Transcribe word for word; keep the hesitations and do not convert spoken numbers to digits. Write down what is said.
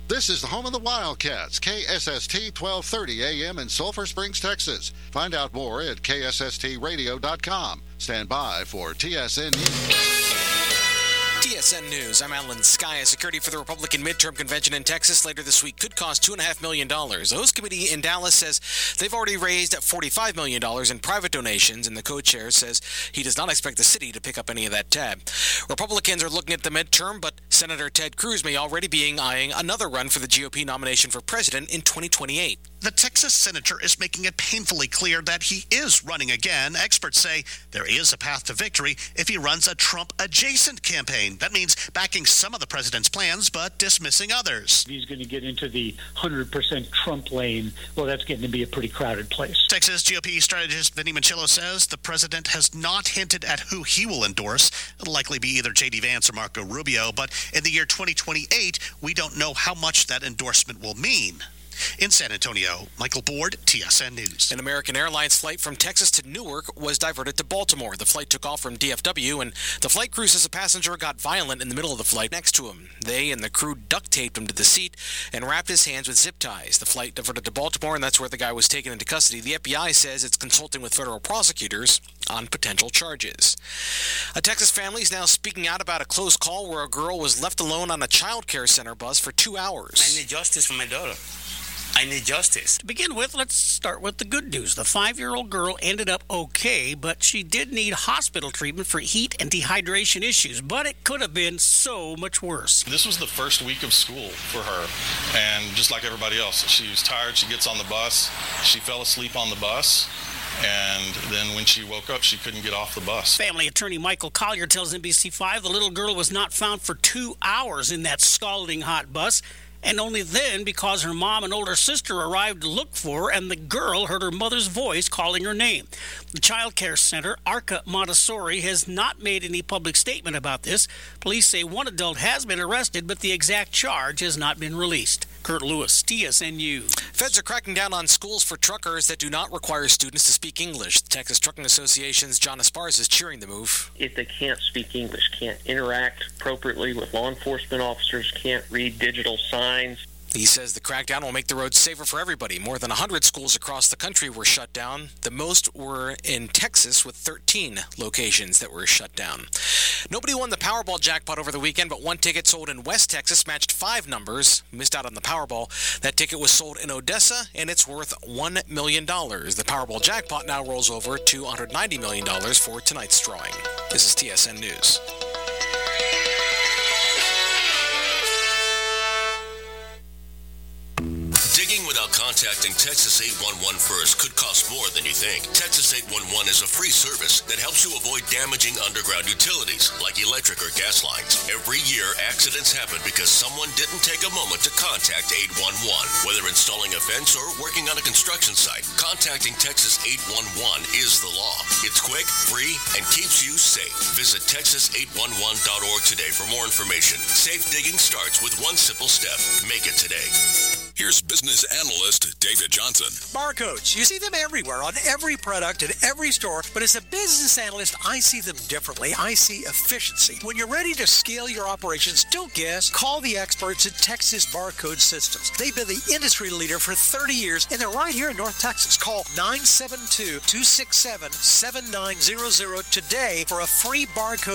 This is the home of the Wildcats, K S S T twelve thirty A M in Sulphur Springs, Texas. Find out more at K S S T radio dot com. Stand by for T S N News. T S N News, I'm Alan Skya. Security for the Republican midterm convention in Texas later this week could cost two point five million dollars. The host committee in Dallas says they've already raised forty-five million dollars in private donations, and the co-chair says he does not expect the city to pick up any of that tab. Republicans are looking at the midterm, but Senator Ted Cruz may already be eyeing another run for the G O P nomination for president in twenty twenty-eight. The Texas senator is making it painfully clear that he is running again. Experts say there is a path to victory if he runs a Trump-adjacent campaign. That means backing some of the president's plans, but dismissing others. He's going to get into the one hundred percent Trump lane. Well, that's getting to be a pretty crowded place. Texas G O P strategist Vinny Manchillo says the president has not hinted at who he will endorse. It'll likely be either J D Vance or Marco Rubio, but in the year twenty twenty-eight, we don't know how much that endorsement will mean. In San Antonio, Michael Board, T S N News. An American Airlines flight from Texas to Newark was diverted to Baltimore. The flight took off from D F W, and the flight crew says a passenger got violent in the middle of the flight next to him. They and the crew duct taped him to the seat and wrapped his hands with zip ties. The flight diverted to Baltimore, and that's where the guy was taken into custody. The F B I says it's consulting with federal prosecutors on potential charges. A Texas family is now speaking out about a close call where a girl was left alone on a child care center bus for two hours. I need justice for my daughter. I need justice. To begin with, let's start with the good news. The five-year-old girl ended up okay, but she did need hospital treatment for heat and dehydration issues, but it could have been so much worse. This was the first week of school for her, and just like everybody else, she was tired. She gets on the bus. She fell asleep on the bus. And then when she woke up, she couldn't get off the bus. Family attorney Michael Collier tells N B C five the little girl was not found for two hours in that scalding hot bus, and only then because her mom and older sister arrived to look for her, and the girl heard her mother's voice calling her name. The child care center, Arca Montessori, has not made any public statement about this. Police say one adult has been arrested, but the exact charge has not been released. Kurt Lewis, T S N U. Feds are cracking down on schools for truckers that do not require students to speak English. The Texas Trucking Association's John Esparza is cheering the move. If they can't speak English, can't interact appropriately with law enforcement officers, can't read digital signs. He says the crackdown will make the roads safer for everybody. More than one hundred schools across the country were shut down. The most were in Texas, with thirteen locations that were shut down. Nobody won the Powerball jackpot over the weekend, but one ticket sold in West Texas matched five numbers. Missed out on the Powerball. That ticket was sold in Odessa, and it's worth one million dollars. The Powerball jackpot now rolls over to one hundred ninety million dollars for tonight's drawing. This is T S N News. Without contacting Texas eight one one first could cost more than you think. Texas eight one one is a free service that helps you avoid damaging underground utilities like electric or gas lines. Every year, accidents happen because someone didn't take a moment to contact eight one one. Whether installing a fence or working on a construction site, contacting Texas eight one one is the law. It's quick, free, and keeps you safe. Visit Texas eight one one dot org today for more information. Safe digging starts with one simple step. Make it today. Here's business analyst David Johnson. Barcodes. You see them everywhere on every product in every store, but as a business analyst, I see them differently. I see efficiency. When you're ready to scale your operations, don't guess. Call the experts at Texas Barcode Systems. They've been the industry leader for thirty years, and they're right here in North Texas. Call nine seven two, two six seven, seven nine zero zero today for a free barcode